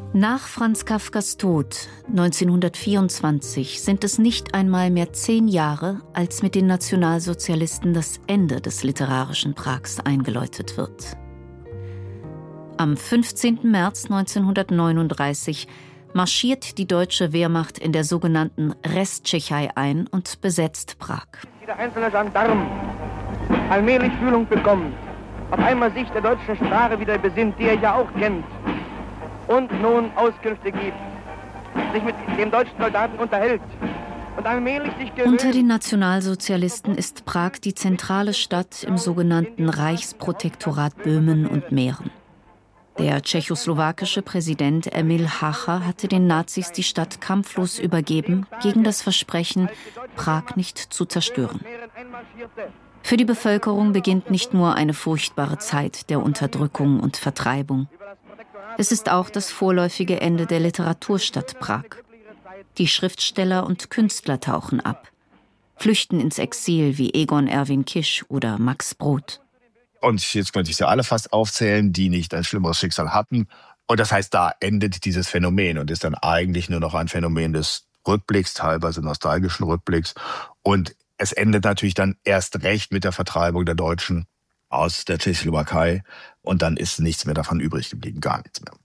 Nach Franz Kafkas Tod 1924 sind es nicht einmal mehr 10 Jahre, als mit den Nationalsozialisten das Ende des literarischen Prags eingeläutet wird. Am 15. März 1939 marschiert die deutsche Wehrmacht in der sogenannten Resttschechei ein und besetzt Prag. Der einzelne Gendarm allmählich Fühlung bekommt, auf einmal sich der deutschen Sprache wieder besinnt, die er ja auch kennt, und nun Auskünfte gibt, sich mit dem deutschen Soldaten unterhält und allmählich sich gewöhnt. Unter den Nationalsozialisten ist Prag die zentrale Stadt im sogenannten Reichsprotektorat Böhmen und Mähren. Der tschechoslowakische Präsident Emil Hácha hatte den Nazis die Stadt kampflos übergeben, gegen das Versprechen, Prag nicht zu zerstören. Für die Bevölkerung beginnt nicht nur eine furchtbare Zeit der Unterdrückung und Vertreibung. Es ist auch das vorläufige Ende der Literaturstadt Prag. Die Schriftsteller und Künstler tauchen ab, flüchten ins Exil wie Egon Erwin Kisch oder Max Brod. Und jetzt könnte ich sie alle fast aufzählen, die nicht ein schlimmeres Schicksal hatten. Und das heißt, da endet dieses Phänomen und ist dann eigentlich nur noch ein Phänomen des Rückblicks, teilweise nostalgischen Rückblicks. Und es endet natürlich dann erst recht mit der Vertreibung der Deutschen aus der Tschechoslowakei. Und dann ist nichts mehr davon übrig geblieben, gar nichts mehr.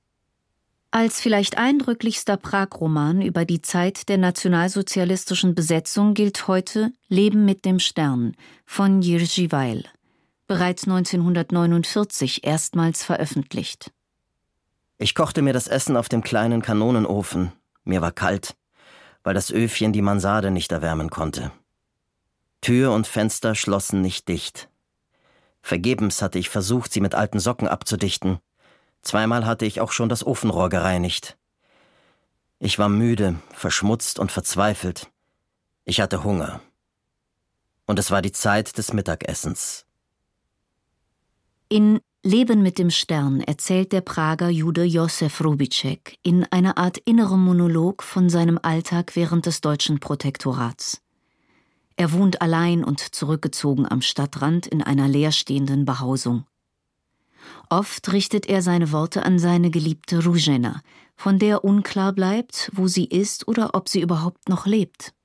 Als vielleicht eindrücklichster Prag-Roman über die Zeit der nationalsozialistischen Besetzung gilt heute »Leben mit dem Stern« von Jiří Weil. Bereits 1949 erstmals veröffentlicht. Ich kochte mir das Essen auf dem kleinen Kanonenofen. Mir war kalt, weil das Öfchen die Mansarde nicht erwärmen konnte. Tür und Fenster schlossen nicht dicht. Vergebens hatte ich versucht, sie mit alten Socken abzudichten. 2-mal hatte ich auch schon das Ofenrohr gereinigt. Ich war müde, verschmutzt und verzweifelt. Ich hatte Hunger. Und es war die Zeit des Mittagessens. In »Leben mit dem Stern« erzählt der Prager Jude Josef Rubíček in einer Art innerem Monolog von seinem Alltag während des deutschen Protektorats. Er wohnt allein und zurückgezogen am Stadtrand in einer leerstehenden Behausung. Oft richtet er seine Worte an seine geliebte Růžena, von der unklar bleibt, wo sie ist oder ob sie überhaupt noch lebt.